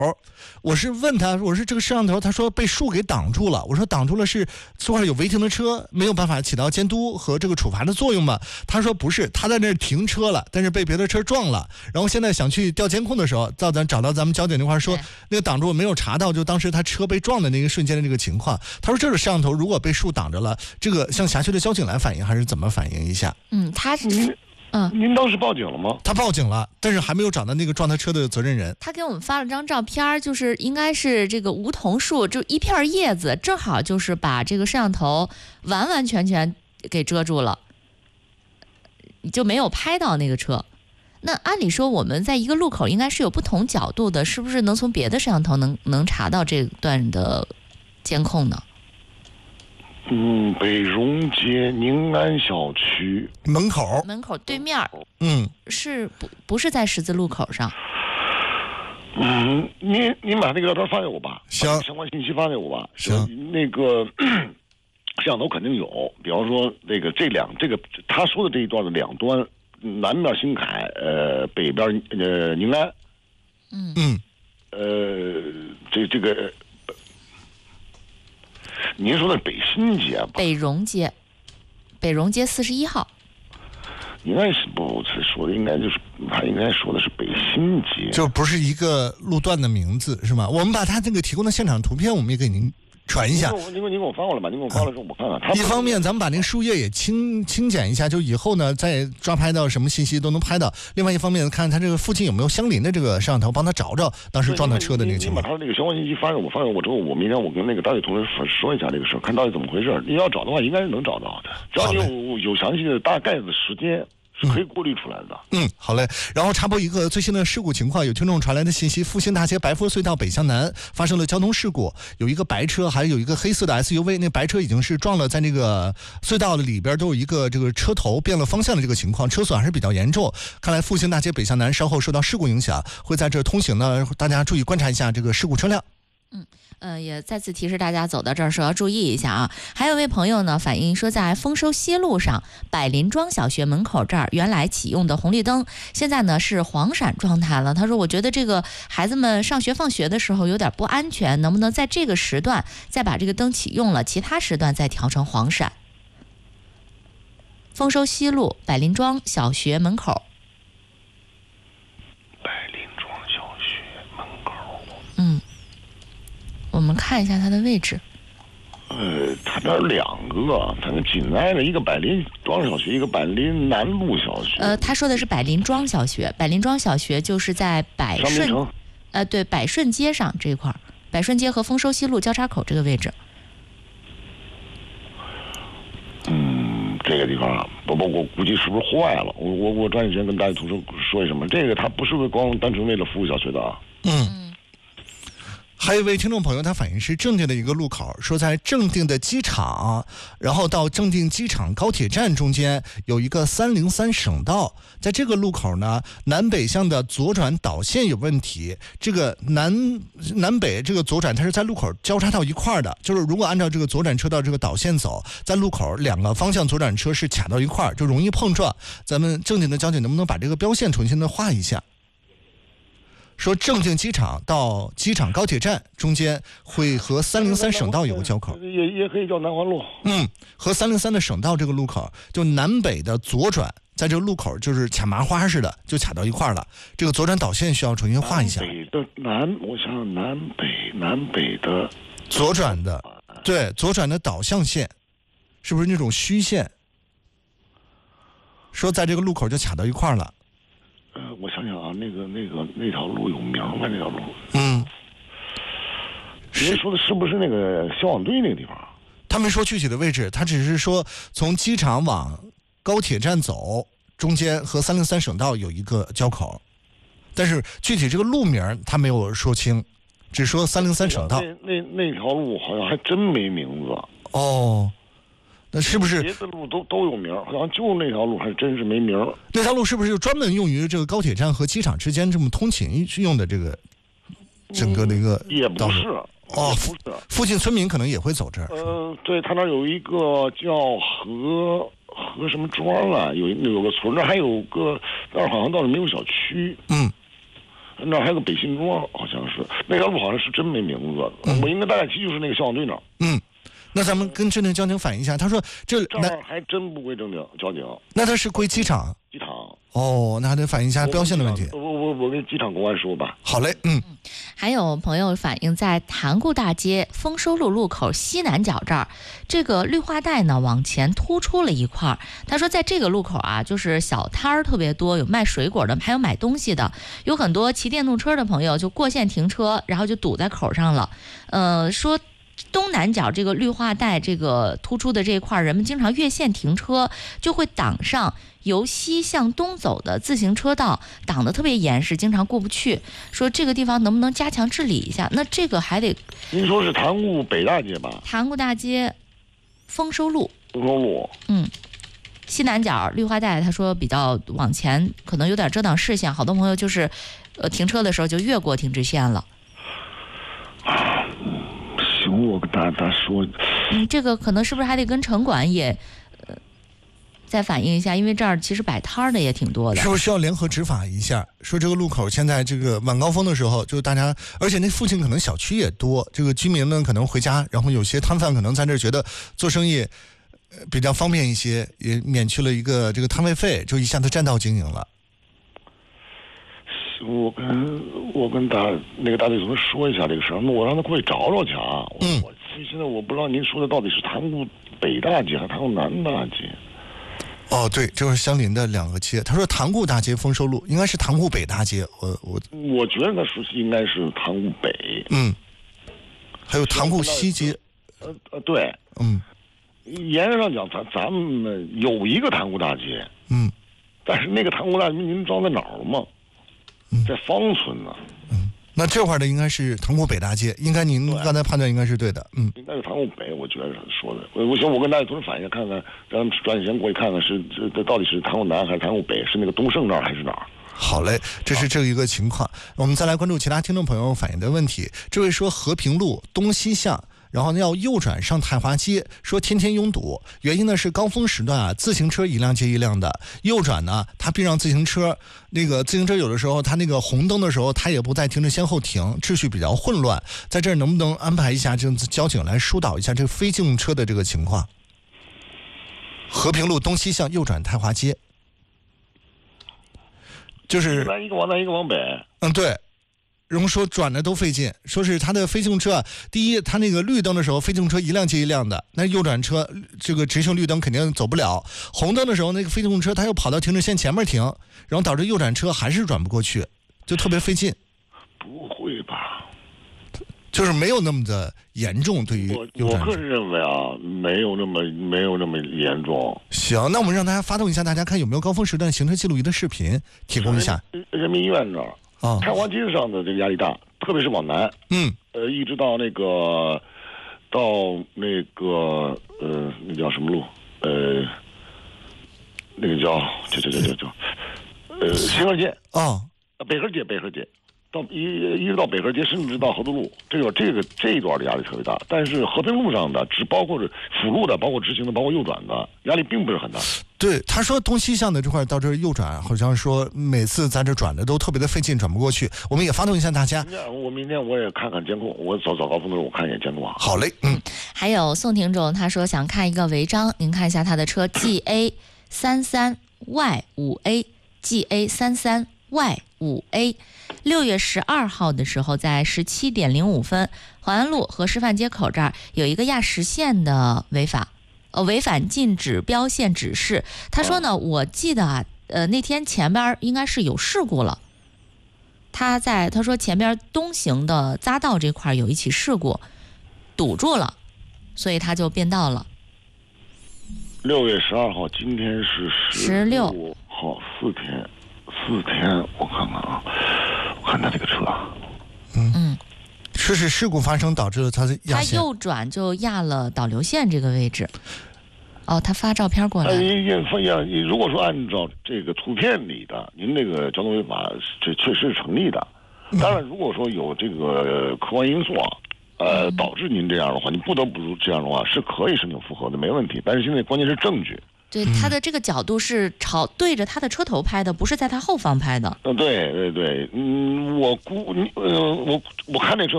我是问他，我说这个摄像头，他说被树给挡住了。我说挡住了是这块有违停的车，没有办法起到监督和这个处罚的作用吗？他说不是，他在那儿停车了，但是被别的车撞了。然后现在想去调监控的时候，找到咱们交警那块说，那个挡住没有查到，就当时他车被撞的那个瞬间的这个情况。他说这个摄像头如果被树挡着了，这个向辖区的交警来反映，还是怎么反映一下？ 他是。 您当时报警了吗？ 他报警了，但是还没有找到那个撞他车的责任人。 他给我们发了张照片，就是应该是这个梧桐树，就一片叶子，正好就是把这个摄像头完完全全给遮住了，就没有拍到那个车。那按理说我们在一个路口应该是有不同角度的，是不是能从别的摄像头能查到这段的监控呢？ 北荣街宁安小区门口对面，是不是在十字路口上？ 您把那个照片发给我吧， 行， 相关信息发给我吧。 行， 那个摄像头肯定有，比方说这个他说的这一段的两端，南面新凯，北边宁安，这个。您说的北新街吧？ 北荣街41号。 应该是不是说的，他应该说的是北新街， 就不是一个路段的名字是吗？我们把他这个提供的现场图片，我们也给您传一下。 您给我发过来吧，您给我发了之后我看看。 一方面咱们把那个树叶也清剪一下，就以后呢再抓拍到什么信息都能拍到。另外一方面看他这个附近有没有相邻的这个摄像头，帮他找找当时撞他车的那个情况。 你把他那个相关信息发给我之后，我明天我跟那个单位同事说一下这个事儿，看到底怎么回事。你要找的话，应该是能找到的，只要你有详细的大概的时间。是可以过滤出来的。 好嘞。然后插播一个最新的事故情况，有听众传来的信息：复兴大街白佛隧道北向南发生了交通事故，有一个白车，还有一个黑色的 SUV， 那白车已经是撞了在那个隧道的里边，都有一个这个车头变了方向的这个情况，车损还是比较严重。看来复兴大街北向南稍后受到事故影响，会在这通行呢，大家注意观察一下这个事故车辆。 也再次提示大家走到这儿时候要注意一下啊。还有位朋友呢反映说，在丰收西路上百林庄小学门口这儿，原来启用的红绿灯现在呢是黄闪状态了。他说我觉得这个孩子们上学放学的时候有点不安全，能不能在这个时段再把这个灯启用了，其他时段再调成黄闪。丰收西路百林庄小学门口。我们看一下它的位置。 它这两个，它那紧挨着，一个百林庄小学，一个百林南路小学。 他说的是百林庄小学，百林庄小学就是在百顺，对，百顺街上这一块，百顺街和丰收西路交叉口这个位置。 这个地方，我估计是不是坏了？我抓紧时间跟大家同事说一声吧。这个它不是光单纯为了服务小学的啊。 还有一位听众朋友，他反映是正定的一个路口，说在正定的机场，然后到正定机场高铁站中间有一个303省道，在这个路口呢，南北向的左转导线有问题。这个南北这个左转，它是在路口交叉到一块的，就是如果按照这个左转车道这个导线走，在路口两个方向左转车是卡到一块，就容易碰撞。咱们正定的交警能不能把这个标线重新的画一下？说正定机场到机场高铁站中间会和303省道有个交口， 也可以叫南环路。 和303的省道这个路口，就南北的左转，在这个路口就是卡麻花似的，就卡到一块了。这个左转导线需要重新画一下。 我想想南北的左转的，对，左转的导向线，是不是那种虚线？说在这个路口就卡到一块了。 我想想啊，那条路有名吗？那条路，您说的是不是那个消防队那个地方？ 他没说具体的位置，他只是说从机场往高铁站走，中间和303省道有一个交口，但是具体这个路名他没有说清，只说303省道。 那条路好像还真没名字。 那是不是别的路都有名，好像就那条路还真是没名。 那条路是不是就专门用于这个高铁站和机场之间这么通勤用的这个整个的一个？ 也不是不是， 附近村民可能也会走这儿。 对，他那有一个叫河什么庄啊，有个村，那还有个，但是好像倒是没有小区。 那还有个北新庄，好像是那条路好像是真没名字。我应该大概其就是那个消防队那儿。 那咱们跟镇定交警反映一下，他说这儿还真不归镇定交警， 那他是归机场。 机场。 哦，那还得反映一下标线的问题。 我跟机场公安说吧。 好嘞， 还有朋友反映，在塘沽大街丰收路路口西南角这儿，这个绿化带呢往前突出了一块。他说，在这个路口啊，就是小摊儿特别多，有卖水果的，还有买东西的，有很多骑电动车的朋友就过线停车，然后就堵在口上了。说东南角这个绿化带这个突出的这一块，人们经常越线停车，就会挡上由西向东走的自行车道，挡得特别严实，经常过不去。说这个地方能不能加强治理一下？那这个还得…… 您说是塘沽北大街吧？ 塘沽大街丰收路。 丰收路。 西南角绿化带，他说比较往前，可能有点遮挡视线，好多朋友就是停车的时候就越过停止线了。 行，我跟大家说。 这个可能是不是还得跟城管也再反映一下，因为这儿其实摆摊的也挺多的， 是不是需要联合执法一下？说这个路口现在这个晚高峰的时候，就大家，而且那附近可能小区也多，这个居民们可能回家，然后有些摊贩可能在这儿觉得做生意比较方便一些，也免去了一个这个摊位费，就一下子占道经营了。 我跟大队同志说一下这个事儿，我让他过去找找去啊。我现在我不知道您说的到底是塘沽北大街还是塘沽南大街。 哦，对，就是相邻的两个街。他说塘沽大街丰收路应该是塘沽北大街， 我觉得他说应该是塘沽北。 还有塘沽西街。 对。严格上讲，咱们有一个塘沽大街。但是那个塘沽大街您知道在哪儿吗？在方村呢。 那这块的应该是塘沽北大街，应该您刚才判断应该是对的。 应该是塘沽北，我觉得是说的。我跟大家同时反映看看，让他们抓紧时间过去看看是这到底是塘沽南还是塘沽北，是那个东胜那儿还是哪儿？ 好嘞，这是这一个情况。我们再来关注其他听众朋友反映的问题。这位说和平路东西向，然后要右转上太华街，说天天拥堵，原因呢是高峰时段啊，自行车一辆接一辆的，右转呢他避让自行车，那个自行车有的时候他那个红灯的时候他也不在停止线后停，秩序比较混乱，在这儿能不能安排一下这交警来疏导一下这个非机动车的这个情况？和平路东西向右转太华街，就是一个往南一个往北。 对。然后说转的都费劲，说是他的非机动车，第一，他那个绿灯的时候，非机动车一辆接一辆的，那右转车这个直行绿灯肯定走不了，红灯的时候，那个非机动车他又跑到停止线前面停，然后导致右转车还是转不过去，就特别费劲。 不会吧？ 就是没有那么的严重，对于右转车。 我个人认为啊，没有那么严重。 行，那我们让大家发动一下，大家看有没有高峰时段行车记录仪的视频提供一下。 人民医院那儿。太华街上的这个压力大，特别是往南，一直到那个那叫什么路？那个叫新河街北河街，到一直到北河街，甚至到河东路，这一段的压力特别大。但是和平路上的只包括是辅路的，包括直行的，包括右转的，压力并不是很大。 对，他说东西向的这块到这儿右转，好像说每次在这转的都特别的费劲，转不过去。我们也发动一下大家。 明天我也看看监控，我早高峰的时候我看一眼监控啊。 好嘞， 还有宋听众他说想看一个违章，您看一下他的车 GA33Y5A。GA33Y5A， 6月12号的时候，在17点05分，淮安路和师范街口这儿有一个压实线的违反禁止标线指示。他说呢，我记得啊，那天前边应该是有事故了。他说前边东行的匝道这块有一起事故，堵住了，所以他就变道了。 6月12号，今天是16号，4天，我看看啊，我看他这个车， 是事故发生导致了他压线， 他右转就压了导流线这个位置。他发照片过来。 如果说按照这个图片里的，您这个交通违法，这确实是成立的。当然，如果说有这个客观因素导致您这样的话，你不得不这样的话，是可以申请复核的，没问题。但是现在关键是证据， 对，他的这个角度是对着他的车头拍的，不是在他后方拍的。 对，我看那车